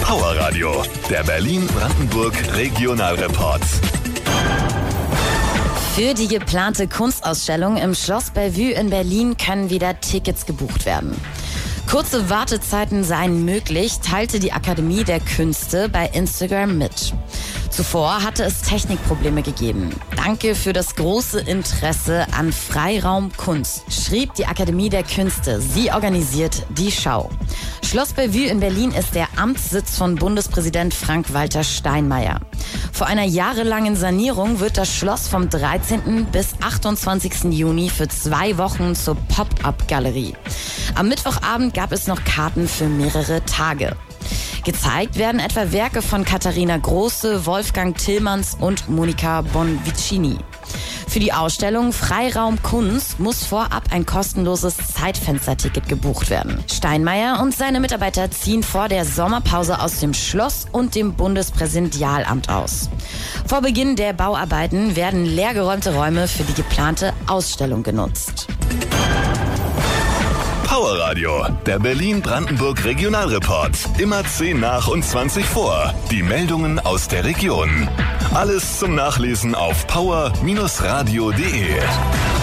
Power Radio, der Berlin-Brandenburg Regionalreport. Für die geplante Kunstausstellung im Schloss Bellevue in Berlin können wieder Tickets gebucht werden. Kurze Wartezeiten seien möglich, teilte die Akademie der Künste bei Instagram mit. Zuvor hatte es Technikprobleme gegeben. Danke für das große Interesse an Freiraum Kunst, schrieb die Akademie der Künste. Sie organisiert die Schau. Schloss Bellevue in Berlin ist der Amtssitz von Bundespräsident Frank-Walter Steinmeier. Vor einer jahrelangen Sanierung wird das Schloss vom 13. bis 28. Juni für 2 Wochen zur Pop-up-Galerie. Am Mittwochabend gab es noch Karten für mehrere Tage. Gezeigt werden etwa Werke von Katharina Große, Wolfgang Tillmanns und Monica Bonvicini. Für die Ausstellung Freiraum Kunst muss vorab ein kostenloses Zeitfensterticket gebucht werden. Steinmeier und seine Mitarbeiter ziehen vor der Sommerpause aus dem Schloss und dem Bundespräsidialamt aus. Vor Beginn der Bauarbeiten werden leergeräumte Räume für die geplante Ausstellung genutzt. Power Radio, der Berlin-Brandenburg Regionalreport. Immer 10 nach und 20 vor. Die Meldungen aus der Region. Alles zum Nachlesen auf power-radio.de.